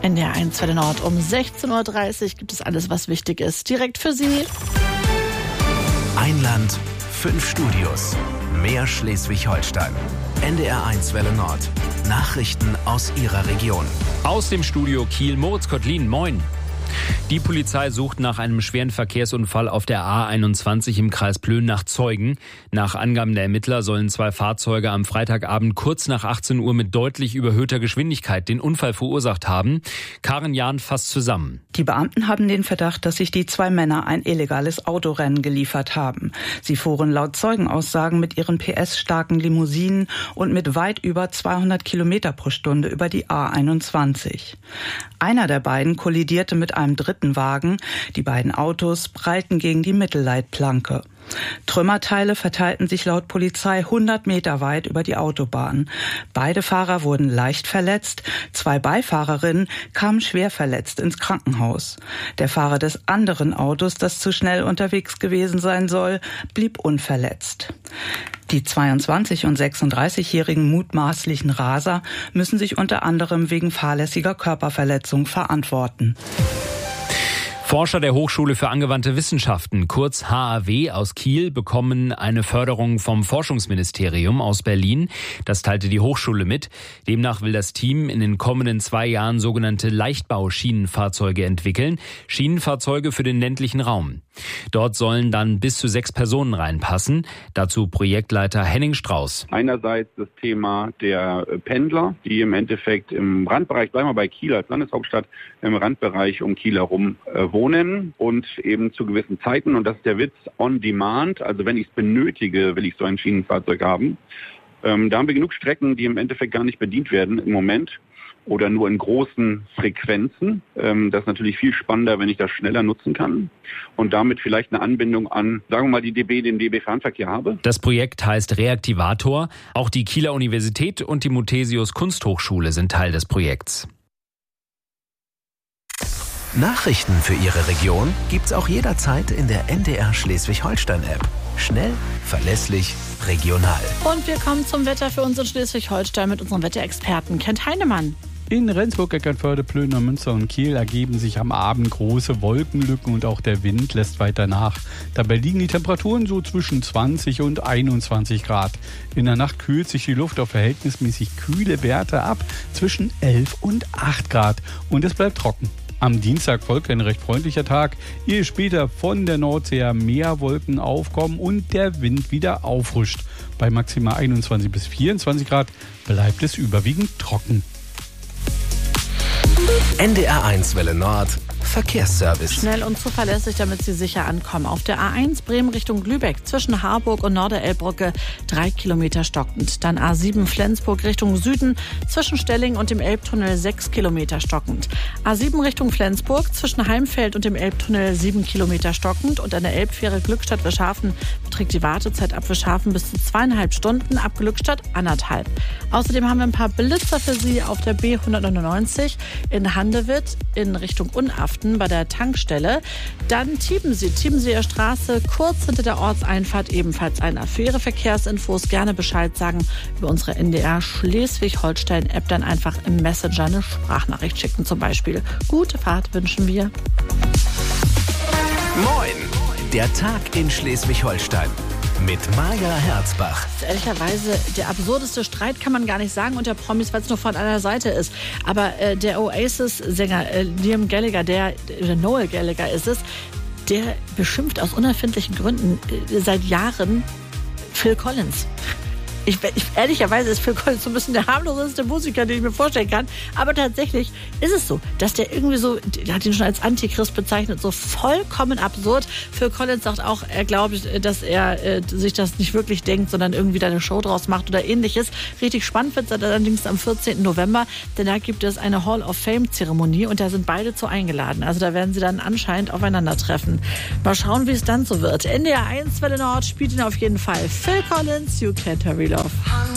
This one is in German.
NDR 1 Welle Nord. Um 16.30 Uhr gibt es alles, was wichtig ist. Direkt für Sie. Ein Land, 5 Studios. Mehr Schleswig-Holstein. NDR 1 Welle Nord. Nachrichten aus Ihrer Region. Aus dem Studio Kiel, Moritz Kottlin, moin. Die Polizei sucht nach einem schweren Verkehrsunfall auf der A21 im Kreis Plön nach Zeugen. Nach Angaben der Ermittler sollen 2 Fahrzeuge am Freitagabend kurz nach 18 Uhr mit deutlich überhöhter Geschwindigkeit den Unfall verursacht haben. Karin Jahn fasst zusammen. Die Beamten haben den Verdacht, dass sich die 2 Männer ein illegales Autorennen geliefert haben. Sie fuhren laut Zeugenaussagen mit ihren PS-starken Limousinen und mit weit über 200 Kilometer pro Stunde über die A21. Einer der beiden kollidierte mit einem dritten Wagen. Die beiden Autos prallten gegen die Mittelleitplanke. Trümmerteile verteilten sich laut Polizei 100 Meter weit über die Autobahn. Beide Fahrer wurden leicht verletzt. 2 Beifahrerinnen kamen schwer verletzt ins Krankenhaus. Der Fahrer des anderen Autos, das zu schnell unterwegs gewesen sein soll, blieb unverletzt. Die 22- und 36-jährigen mutmaßlichen Raser müssen sich unter anderem wegen fahrlässiger Körperverletzung verantworten. Forscher der Hochschule für angewandte Wissenschaften, kurz HAW aus Kiel, bekommen eine Förderung vom Forschungsministerium aus Berlin. Das teilte die Hochschule mit. Demnach will das Team in den kommenden 2 Jahren sogenannte Leichtbau-Schienenfahrzeuge entwickeln. Schienenfahrzeuge für den ländlichen Raum. Dort sollen dann bis zu 6 Personen reinpassen. Dazu Projektleiter Henning Strauß. Einerseits das Thema der Pendler, die im Endeffekt im Randbereich, bleiben wir bei Kiel als Landeshauptstadt, im Randbereich um Kiel herum wohnen und eben zu gewissen Zeiten. Und das ist der Witz, on demand. Also wenn ich es benötige, will ich so ein Schienenfahrzeug haben. Da haben wir genug Strecken, die im Endeffekt gar nicht bedient werden im Moment oder nur in großen Frequenzen. Das ist natürlich viel spannender, wenn ich das schneller nutzen kann und damit vielleicht eine Anbindung an, sagen wir mal, den DB Fernverkehr habe. Das Projekt heißt Reaktivator. Auch die Kieler Universität und die Muthesius Kunsthochschule sind Teil des Projekts. Nachrichten für Ihre Region gibt's auch jederzeit in der NDR Schleswig-Holstein-App. Schnell, verlässlich, regional. Und wir kommen zum Wetter für uns in Schleswig-Holstein mit unserem Wetterexperten Kent Heinemann. In Rendsburg, Eckernförde, Plön, Münster und Kiel ergeben sich am Abend große Wolkenlücken und auch der Wind lässt weiter nach. Dabei liegen die Temperaturen so zwischen 20 und 21 Grad. In der Nacht kühlt sich die Luft auf verhältnismäßig kühle Werte ab, zwischen 11 und 8 Grad. Und es bleibt trocken. Am Dienstag folgt ein recht freundlicher Tag, ehe später von der Nordsee mehr Wolken aufkommen und der Wind wieder auffrischt. Bei maximal 21 bis 24 Grad bleibt es überwiegend trocken. NDR 1 Welle Nord. Verkehrsservice. Schnell und zuverlässig, damit Sie sicher ankommen. Auf der A1 Bremen Richtung Lübeck zwischen Harburg und Norderelbbrücke 3 Kilometer stockend. Dann A7 Flensburg Richtung Süden zwischen Stelling und dem Elbtunnel 6 Kilometer stockend. A7 Richtung Flensburg zwischen Heimfeld und dem Elbtunnel 7 Kilometer stockend. Und an der Elbfähre Glückstadt-Wischhafen beträgt die Wartezeit ab Wischhafen bis zu 2,5 Stunden, ab Glückstadt 1,5. Außerdem haben wir ein paar Blitzer für Sie auf der B199 in Handewitt in Richtung Unaften bei der Tankstelle. Dann Tiebensee Straße, kurz hinter der Ortseinfahrt ebenfalls einer. Für Ihre Verkehrsinfos gerne Bescheid sagen über unsere NDR Schleswig-Holstein-App, dann einfach im Messenger eine Sprachnachricht schicken zum Beispiel. Gute Fahrt wünschen wir. Moin, der Tag in Schleswig-Holstein. Mit Maja Herzbach. Das ist ehrlicherweise der absurdeste Streit, kann man gar nicht sagen, unter Promis, weil es nur von einer Seite ist. Aber der Oasis-Sänger Liam Gallagher, Noel Gallagher ist es, der beschimpft aus unerfindlichen Gründen seit Jahren Phil Collins. Ehrlicherweise ist Phil Collins so ein bisschen der harmloseste Musiker, den ich mir vorstellen kann. Aber tatsächlich ist es so, dass der irgendwie so, der hat ihn schon als Antichrist bezeichnet, so vollkommen absurd. Phil Collins sagt auch, er glaubt, dass er sich das nicht wirklich denkt, sondern irgendwie da eine Show draus macht oder ähnliches. Richtig spannend wird es allerdings am 14. November, denn da gibt es eine Hall of Fame-Zeremonie und da sind beide zu eingeladen. Also da werden sie dann anscheinend aufeinandertreffen. Mal schauen, wie es dann so wird. NDR 1 Welle Nord spielt ihn auf jeden Fall. Phil Collins, You Can't Hurry Love.